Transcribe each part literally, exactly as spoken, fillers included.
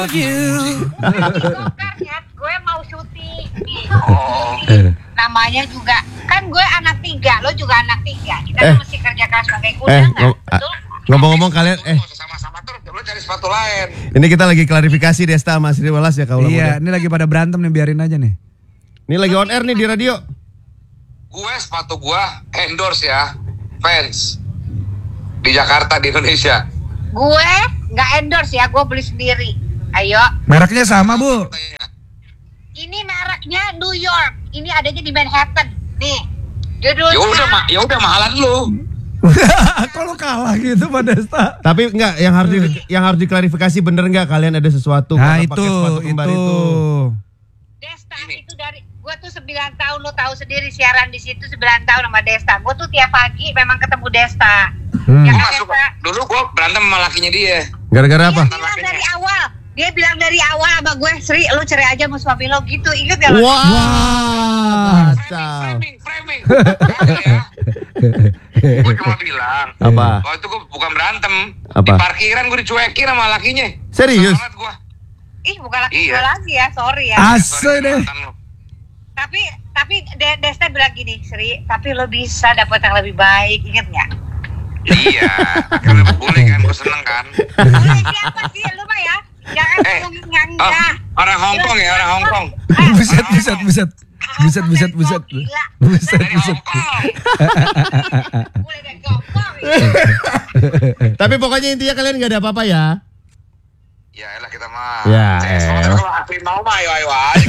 love you. Gue mau syuting nih. Oh. Namanya juga kan gue anak tiga, lo juga anak tiga. Kita Eh. kan mesti kerja keras sebagai kuda Eh, nggak? ngom- Betul? ngomong-ngomong kalian, eh, Sama-sama terus, lo cari sepatu lain. ini kita lagi klarifikasi Desta sama Sri Walas ya kalau Iya, ini lagi pada berantem nih, biarin aja nih. Ini lagi on air nih di radio. Gue sepatu gue endorse ya, fans di Jakarta, di Indonesia. Gue nggak endorse ya, gue beli sendiri. Ayo. Mereknya sama, Bu. Ini mereknya New York. Ini adanya di Manhattan. Nih. Judul. Ya udah, ma- ya udah mahalan lu. Kalau kalah gitu Pak Desta. Tapi enggak, yang harus di- yang harus diklarifikasi bener enggak kalian ada sesuatu Nah karena itu, pakai sepatu kembar itu. itu. Desta itu dari gue tuh sembilan tahun, lo tahu sendiri siaran di situ sembilan tahun sama Desta. Gue tuh tiap pagi memang ketemu Desta. Hmm. Ya Gue kan, gak suka. Desta? Dulu gue berantem sama lakinya dia. Gara-gara apa? Dia bilang dari awal. Dia bilang dari awal sama gue, Sri, lo cerai aja sama suami lo gitu. Ingat gak lo? Wah, Framing, kacau. framing, framing. Kagak ya. Gue cuma bilang. Apa? Waktu itu gue bukan berantem. Apa? Di parkiran gue dicuekin sama lakinya. Serius? Kesel banget gue. Ih, bukan laki Iya. gue lagi ya, sorry ya. Asli deh. Tapi tapi De- Desta bilang gini, Sri, tapi lo bisa dapat yang lebih baik, inget nggak? Iya, karena boleh kan, gue seneng kan. Boleh siapa sih lu mah ya? Jangan Eh, ngomong yang Oh, enggak. orang Hongkong ya, orang Hongkong. Buset, buset, buset. Buset, buset, buset. Gila. Buset, Dari buset. Hongkong. Boleh dari Hongkong. Tapi pokoknya intinya kalian nggak ada apa-apa ya. Ya elah kita mah. Ya, Eh, soalnya elah. kalau Afri mau mah ayo ayo aja.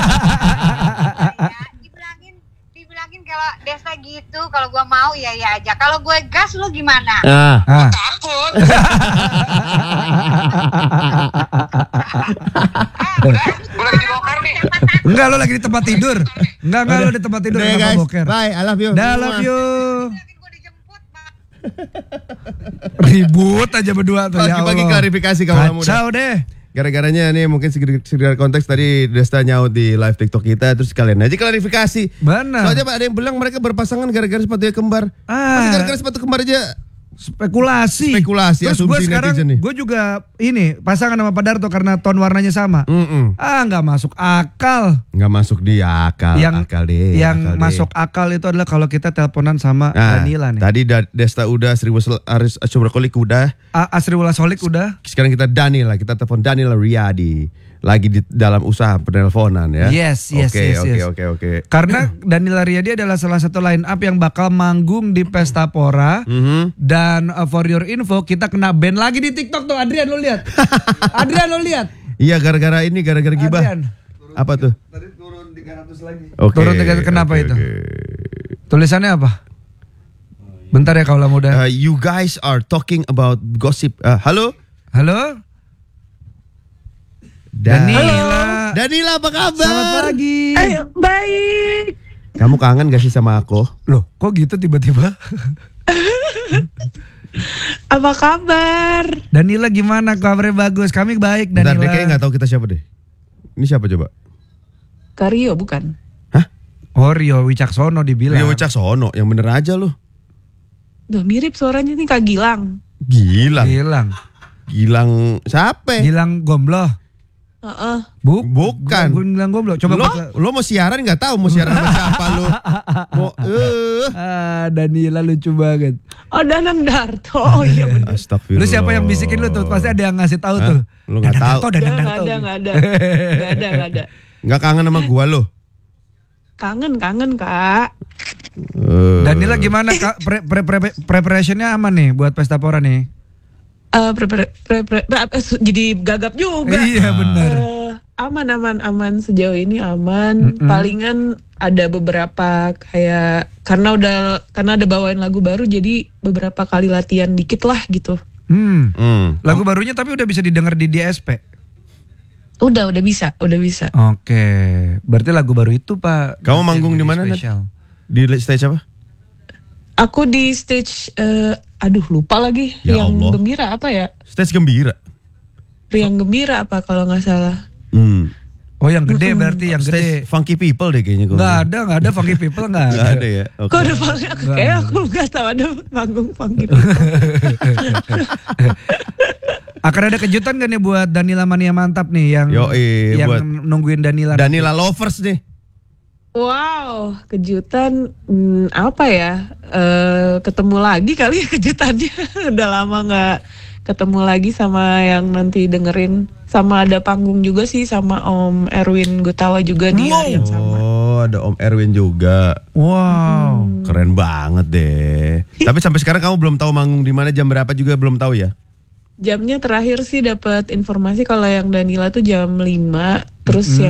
Ya, dibilangin dibilangin kalau Desta gitu, kalau gua mau ya ya aja. Kalau gue gas lu gimana? Nah, Ah. Takut. Udah, gue lagi dibongkar nih. Enggak, lo lagi di tempat tidur. Enggak, enggak, lo di tempat tidur udah ya sama guys. boker. Bye, I love you. Dah, love you. Dibilangin gua dijemput, Mak. Ribut aja berdua tuh ya Pagi-pagi Allah. klarifikasi kawan muda. Kacau deh. Gara-garanya nih mungkin sekedar, sekedar konteks tadi Desta nyaut di live TikTok kita, terus kalian aja klarifikasi. Benar. Soalnya Pak ada yang bilang mereka berpasangan gara-gara sepatunya kembar. Ah. Masih gara-gara sepatu kembar aja. Spekulasi. Spekulasi, Terus gue asumsi sekarang, netizen nih. gue juga ini pasangan sama Pak Darto karena ton warnanya sama. Mm-mm. Ah, nggak masuk akal. Nggak masuk di akal, yang akal deh. yang akal deh. masuk akal itu adalah kalau kita teleponan sama Nah, Danila nih. tadi Da- Desta udah, Sri Wasl- Aris Asyubrakolik udah. A- Asri Wala Solik udah. Sekarang kita Danila, kita telepon Danila Riyadi. Lagi di dalam usaha penelponan ya. Yes, yes, Oke, yes, oke, yes. oke, oke. Karena Danila Riyadi adalah salah satu line up yang bakal manggung di Pesta Pora. Mhm. Dan uh, for your info, kita kena ban lagi di TikTok tuh. Adrian lo lihat. Adrian lo lihat. Iya, gara-gara ini, gara-gara gibah. Adrian. Apa tuh? Tadi turun tiga ratus lagi. Oke. Turun tiga ratus, kenapa oke, itu? oke. Tulisannya apa? Bentar ya kaulah muda. Uh, you guys are talking about gossip. Uh, halo? Halo? Da- Danila. Danila, apa kabar? Selamat pagi. Ayo, baik. Kamu kangen gak sih sama aku? Loh, kok gitu tiba-tiba? Apa kabar? Danila gimana? Kabarnya bagus. Kami baik, Bentar, Danila. deh kayaknya gak tahu kita siapa deh. Ini siapa coba? Kario bukan? Oh, Rio Wicaksono dibilang. Rio Wicaksono, yang bener aja lu. Udah mirip suaranya nih Kak Gilang. Gilang. Gilang. Gilang siapa? Gilang Gombloh. Heeh. Buk, Bukan. Gue bilang Gombloh. Coba lo, buka. lo mau siaran nggak tahu mau siaran sama siapa lo? Mau eh Ah, Danila lucu banget. Oh, Danang Darto. Oh iya benar. Astagfirullah. Lu siapa yang bisikin lu tuh? Pasti ada yang ngasih tahu Hah? tuh. Lu nggak Danang tahu. Darto, Enggak Danang enggak Darto. ada, enggak ada. Enggak ada, enggak ada. Nggak kangen sama gua lo? Kangen, kangen, Kak. Eh. Danila gimana Kak? Pre, pre, pre, preparationnya aman nih buat Pesta Pora nih? Eh, pre, pre, pre, pre, pre- eh, jadi gagap juga. Iya benar. Eh, aman, aman, aman sejauh ini aman. Mm-mm. Palingan ada beberapa kayak karena udah karena ada bawain lagu baru jadi beberapa kali latihan dikit lah gitu. Hmm. Hmm. Lagu barunya tapi udah bisa didengar di D S P. Udah, udah bisa, udah bisa. Oke, berarti lagu baru itu Pak. Kamu manggung Yang di mana, Nat? spesial. Di stage apa? Aku di stage, eh, aduh lupa lagi, Ya yang Allah. gembira apa ya? Stage gembira. Yang gembira apa kalau nggak salah? Hmm. Oh yang gede berarti yang Stage gede. Funky People deh kayaknya. gua. Nggak ada, nggak ada Funky People nggak ada. Nggak ada ya. Oke. Kok ada panggung? Nggak Kayak ada. aku nggak tahu ada panggung panggung. Akan ada kejutan kan nih buat Danila Mania Mantap nih yang Yoi, yang buat nungguin Danila. Danila Lovers nih. Wow, kejutan hmm, apa ya? Eh, ketemu lagi kali ya kejutannya. Udah lama nggak ketemu lagi sama yang nanti dengerin. Sama ada panggung juga sih sama Om Erwin Gutawa juga di hari yang sama. Oh, ada Om Erwin juga. Wow. Keren banget deh. Tapi sampai sekarang kamu belum tahu manggung di mana, jam berapa juga belum tahu ya? Jamnya terakhir sih dapat informasi kalau yang Danila tuh jam lima, terus yang